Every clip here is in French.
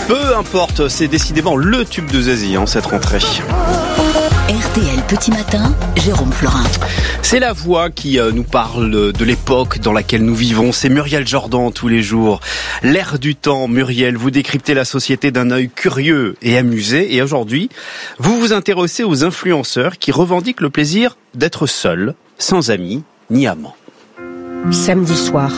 Peu importe, c'est décidément le tube de Zazie cette rentrée. RTL Petit Matin, Jérôme Florin. C'est la voix qui nous parle de l'époque dans laquelle nous vivons. C'est Muriel Jordan tous les jours. L'air du temps, Muriel, vous décryptez la société d'un œil curieux et amusé. Et aujourd'hui, vous vous intéressez aux influenceurs qui revendiquent le plaisir d'être seuls, sans amis ni amants. Samedi soir,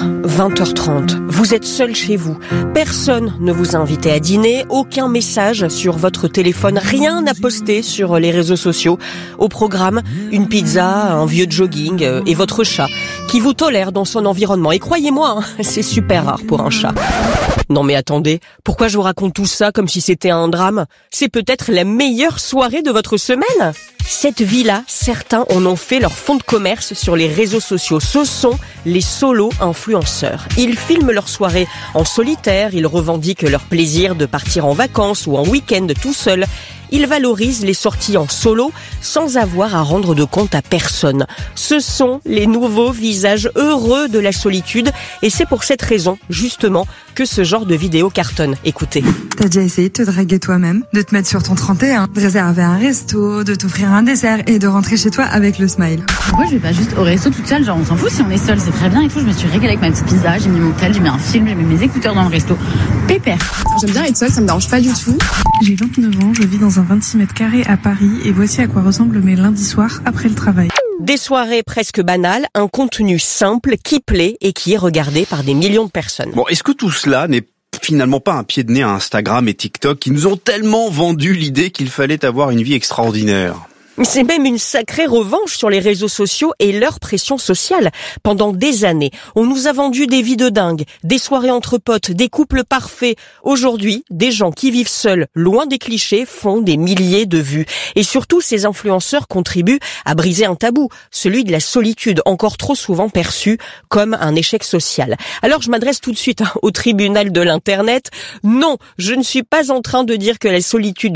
20h30, vous êtes seul chez vous. Personne ne vous a invité à dîner, aucun message sur votre téléphone, rien à poster sur les réseaux sociaux. Au programme, une pizza, un vieux jogging et votre chat qui vous tolère dans son environnement. Et croyez-moi, c'est super rare pour un chat. Non mais attendez, pourquoi je vous raconte tout ça comme si c'était un drame ? C'est peut-être la meilleure soirée de votre semaine ? Cette vie-là, certains en ont fait leur fonds de commerce sur les réseaux sociaux. Ce sont les solo-influenceurs. Ils filment leur soirée en solitaire, ils revendiquent leur plaisir de partir en vacances ou en week-end tout seul. Ils valorisent les sorties en solo sans avoir à rendre de compte à personne. Ce sont les nouveaux visages heureux de la solitude et c'est pour cette raison, justement, que ce genre de vidéo cartonne. Écoutez. T'as déjà essayé de te draguer toi-même, de te mettre sur ton 31, de réserver un resto, de t'offrir un dessert et de rentrer chez toi avec le smile. Pourquoi je vais pas juste au resto toute seule, genre on s'en fout si on est seul, c'est très bien et tout. Je me suis régalée avec ma petite pizza, j'ai mis mon tel, j'ai mis un film, j'ai mis mes écouteurs dans le resto. Pépère. J'aime bien être seule, ça me dérange pas du tout. J'ai 29 ans, je vis dans un 26 mètres carrés à Paris et voici à quoi ressemblent mes lundis soirs après le travail. Des soirées presque banales, un contenu simple qui plaît et qui est regardé par des millions de personnes. Bon, est-ce que tout cela n'est finalement pas un pied de nez à Instagram et TikTok qui nous ont tellement vendu l'idée qu'il fallait avoir une vie extraordinaire ? C'est même une sacrée revanche sur les réseaux sociaux et leur pression sociale. Pendant des années, on nous a vendu des vies de dingue, des soirées entre potes, des couples parfaits. Aujourd'hui, des gens qui vivent seuls, loin des clichés, font des milliers de vues. Et surtout, ces influenceurs contribuent à briser un tabou, celui de la solitude, encore trop souvent perçu comme un échec social. Alors je m'adresse tout de suite au tribunal de l'Internet. Non, je ne suis pas en train de dire que la solitude